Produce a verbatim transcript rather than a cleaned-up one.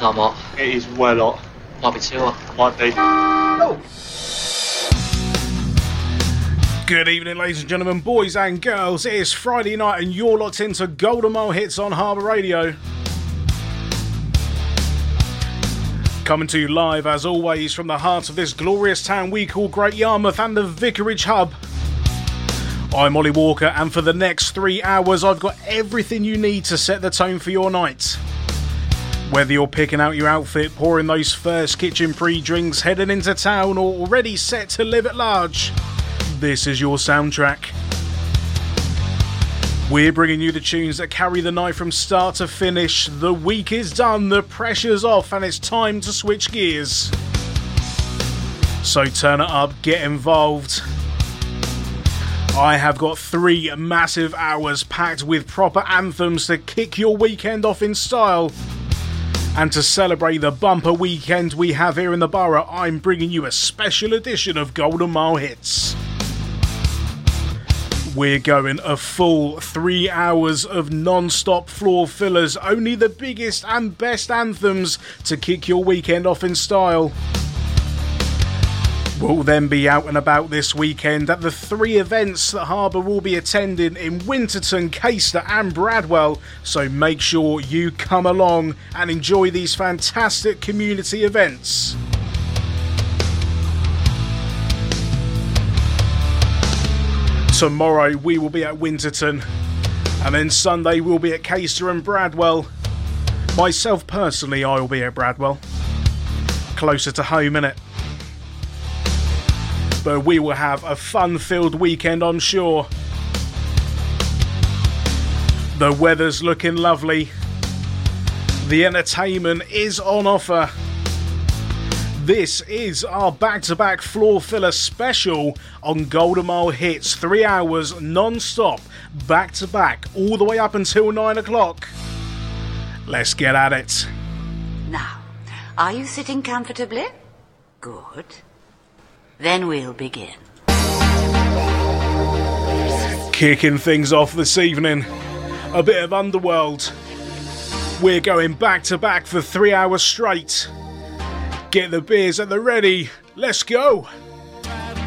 not hot. It is well hot. Might be too hot. Might be. Oh. Good evening, ladies and gentlemen, boys and girls. It is Friday night and you're locked into Golden Mile Hits on Harbour Radio. Coming to you live, as always, from the heart of this glorious town we call Great Yarmouth and the Vicarage Hub. I'm Ollie Walker, and for the next three hours I've got everything you need to set the tone for your night. Whether you're picking out your outfit, pouring those first kitchen pre-drinks, heading into town, or already set to live at large, this is your soundtrack. We're bringing you the tunes that carry the night from start to finish. The week is done, the pressure's off, and it's time to switch gears. So turn it up, get involved. I have got three massive hours packed with proper anthems to kick your weekend off in style. And to celebrate the bumper weekend we have here in the borough, I'm bringing you a special edition of Golden Mile Hits. We're going a full three hours of non-stop floor fillers, only the biggest and best anthems to kick your weekend off in style. We'll then be out and about this weekend at the three events that Harbour will be attending in Winterton, Caister and Bradwell, so make sure you come along and enjoy these fantastic community events. Tomorrow we will be at Winterton, and then Sunday we'll be at Caister and Bradwell. Myself personally, I will be at Bradwell, closer to home, innit? But we will have a fun-filled weekend, I'm sure. The weather's looking lovely. The entertainment is on offer. This is our back-to-back floor filler special on Golden Mile Hits. Three hours non-stop, back-to-back, all the way up until nine o'clock. Let's get at it. Now, are you sitting comfortably? Good. Then we'll begin. Kicking things off this evening, a bit of Underworld. We're going back-to-back for three hours straight. Get the beers at the ready. Let's go.